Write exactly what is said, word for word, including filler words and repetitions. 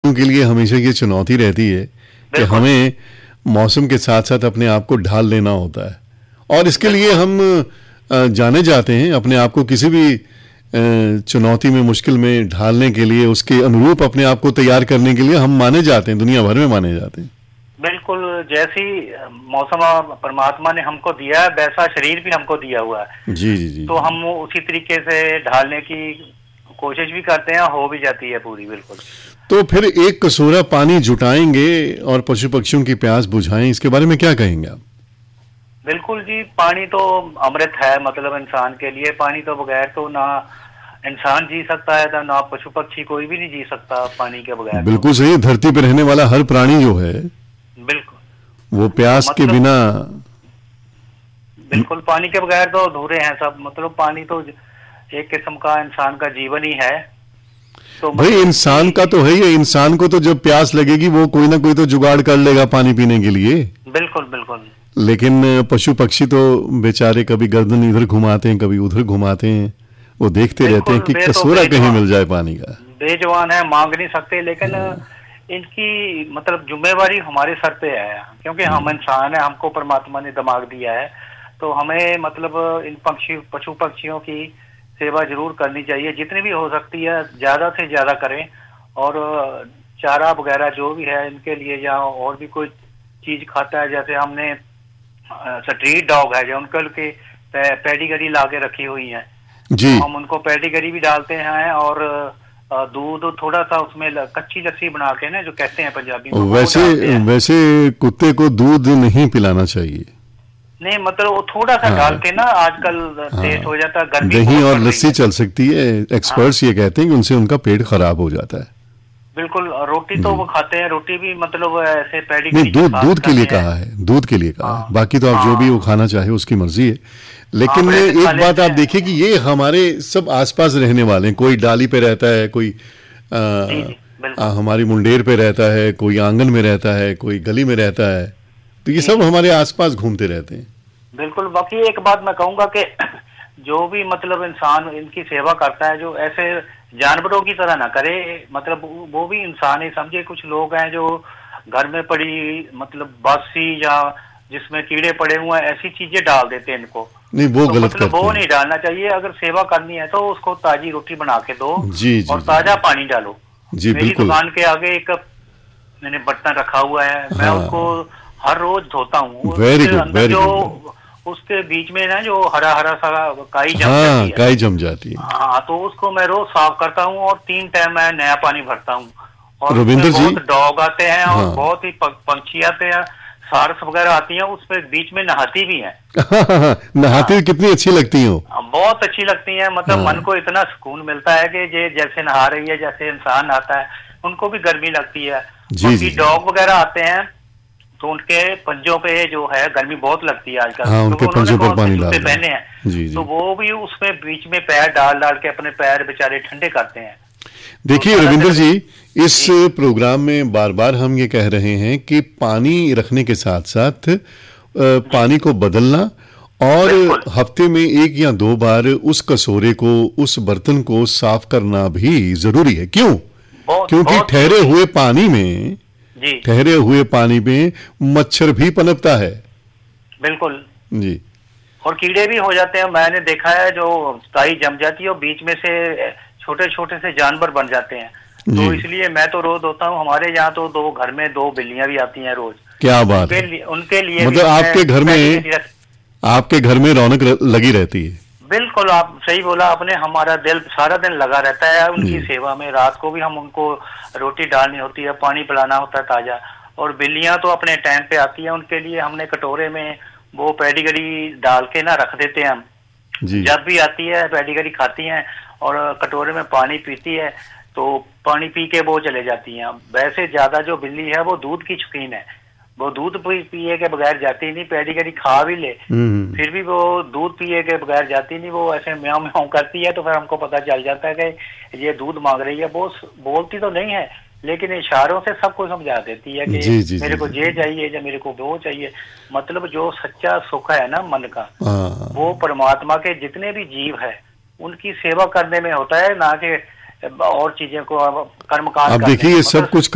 के लिए हमेशा ये चुनौती रहती है कि हमें मौसम के साथ साथ अपने आप को ढाल लेना होता है, और इसके लिए हम जाने जाते हैं। अपने आप को किसी भी चुनौती में, मुश्किल में ढालने के लिए, उसके अनुरूप अपने आप को तैयार करने के लिए हम माने जाते हैं, दुनिया भर में माने जाते हैं। बिल्कुल, जैसी मौसम परमात्मा ने हमको दिया है वैसा शरीर भी हमको दिया हुआ है। जी जी जी। तो हम उसी तरीके से ढालने की कोशिश भी करते हैं, हो भी जाती है पूरी। बिल्कुल। तो फिर एक कसूरा पानी जुटाएंगे और पशु पक्षियों की प्यास बुझाएं, इसके बारे में क्या कहेंगे आप? बिल्कुल जी, पानी तो अमृत है, मतलब इंसान के लिए। पानी तो बगैर तो ना इंसान जी सकता है, ना पशु पक्षी, कोई भी नहीं जी सकता पानी के बगैर। बिल्कुल सही। धरती पर रहने वाला हर प्राणी जो है, बिल्कुल, वो प्यास मतलब, के बिना बिल्कुल पानी के बगैर तो अधूरे हैं सब। मतलब पानी तो एक किस्म का इंसान का जीवन ही है। तो भाई इंसान का तो है ही। इंसान को तो जब प्यास लगेगी वो कोई ना कोई तो जुगाड़ कर लेगा पानी पीने के लिए। बिल्कुल बिल्कुल। लेकिन पशु पक्षी तो बेचारे कभी गर्दन इधर घुमाते हैं, कभी उधर घुमाते हैं, वो देखते रहते हैं कि कसूरा तो कहीं मिल जाए पानी का। बेजवान है, मांग नहीं सकते, लेकिन इनकी मतलब जिम्मेवारी हमारे सर पे है, क्योंकि हम इंसान है, हमको परमात्मा ने दिमाग दिया है। तो हमें मतलब इन पक्षी पशु पक्षियों की सेवा जरूर करनी चाहिए, जितनी भी हो सकती है ज्यादा से ज्यादा करें। और चारा वगैरह जो भी है इनके लिए, या और भी कोई चीज खाता है, जैसे हमने स्ट्रीट डॉग है जो उनके लिए पेडिग्री ला के रखी हुई है जी, हम उनको पेडिग्री भी डालते हैं, और दूध थोड़ा सा उसमें कच्ची लस्सी बना के ना, जो कहते हैं पंजाबी में, वैसे वैसे कुत्ते को दूध नहीं पिलाना चाहिए। नहीं, मतलब वो थोड़ा सा हाँ, डाल के ना, आजकल हाँ, टेस्ट हो जाता है। गर्मी दही और लस्सी चल सकती है। एक्सपर्ट्स हाँ, ये कहते हैं कि उनसे उनका पेट खराब हो जाता है। बिल्कुल। रोटी तो वो खाते हैं, रोटी भी मतलब ऐसे पेडिग्री। नहीं, दूध दूध के लिए कहा है, दूध के लिए कहा है। बाकी तो आप जो भी वो खाना चाहे उसकी मर्जी है। लेकिन एक बात आप देखिए कि ये हमारे सब आसपास रहने वाले हैं। कोई डाली पे रहता है, कोई आ, आ, हमारी मुंडेर पे रहता है, कोई आंगन में रहता है, कोई गली में रहता है। तो ये सब हमारे आसपास घूमते रहते हैं। बिल्कुल। बाकी एक बात मैं कहूंगा कि जो भी मतलब इंसान इनकी सेवा करता है, जो ऐसे जानवरों की तरह ना करे, मतलब वो भी इंसान ही समझे। कुछ लोग हैं जो घर में पड़ी मतलब बासी या जिसमें कीड़े पड़े हुए हैं ऐसी चीजें डाल देते हैं इनको। नहीं, वो तो गलत मतलब वो नहीं डालना चाहिए। अगर सेवा करनी है तो उसको ताजी रोटी बना के दो जी, जी, और ताजा पानी डालो। जी, मेरी दुकान के आगे एक मैंने बर्तन रखा हुआ है, मैं हाँ, उसको हर रोज धोता हूँ। Very good, very good. उसके बीच में ना जो हरा हरा सा काई जम हाँ, जाती है, काई जम जाती है। हाँ, तो उसको मैं रोज साफ करता हूँ और तीन टाइम मैं नया पानी भरता हूँ। और रविंदर जी, बहुत डॉग आते हैं और हाँ, बहुत ही पंछी आते हैं, सार्स वगैरह आती हैं, उसमें बीच में नहाती भी हैं। नहाती हाँ, कितनी अच्छी लगती हैं, बहुत अच्छी लगती हैं। मतलब हाँ, मन को इतना सुकून मिलता है कि ये जैसे नहा रही है, जैसे इंसान नहाता है। उनको भी गर्मी लगती है। जी, डॉग वगैरह आते हैं तो उनके पंजों पे जो है गर्मी बहुत लगती है आजकल। हाँ, उनके पंजों पर पानी डाल पहने हैं जी, जी। तो वो भी उसमें बीच में पैर डाल डाल के अपने पैर बेचारे ठंडे करते हैं। देखिए तो रविंदर जी, इस प्रोग्राम में बार बार हम ये कह रहे हैं कि पानी रखने के साथ साथ पानी को बदलना, और हफ्ते में एक या दो बार उस कसूरे को, उस बर्तन को साफ करना भी जरूरी है। क्यों? क्योंकि ठहरे हुए पानी में जी ठहरे हुए पानी में मच्छर भी पनपता है। बिल्कुल जी। और कीड़े भी हो जाते हैं। मैंने देखा है जो काई जम जाती है और बीच में से छोटे छोटे से जानवर बन जाते हैं। तो इसलिए मैं तो रोज धोता हूँ। हमारे यहाँ तो दो घर में दो बिल्लियां भी आती हैं रोज। क्या बात है। उनके, उनके लिए मतलब आपके घर में आपके घर में रौनक लगी रहती है। बिल्कुल, आप सही बोला आपने। हमारा दिल सारा दिन लगा रहता है उनकी सेवा में। रात को भी हम उनको रोटी डालनी होती है, पानी पिलाना होता है ताजा। और बिल्लियां तो अपने टाइम पे आती हैं, उनके लिए हमने कटोरे में वो पेडिग्री डाल के ना रख देते हैं हम। जब भी आती है पेडिग्री खाती हैं और कटोरे में पानी पीती है, तो पानी पी के वो चले जाती हैं। वैसे ज्यादा जो बिल्ली है वो दूध की शौकीन है, वो दूध पिए के बगैर जाती नहीं। पेडिग्री खा भी ले फिर भी वो दूध पिए के बगैर जाती नहीं। वो ऐसे म्याऊं म्याऊं करती है तो फिर हमको पता चल जाता है कि ये दूध मांग रही है। वो बोलती तो नहीं है, लेकिन इशारों से सबको समझा देती है कि जी, जी, मेरे जी, को ये चाहिए या मेरे को वो चाहिए। मतलब जो सच्चा सुख है ना मन का, वो परमात्मा के जितने भी जीव है उनकी सेवा करने में होता है, ना कि और चीजें को कर्मकांड। अब देखिए सब कुछ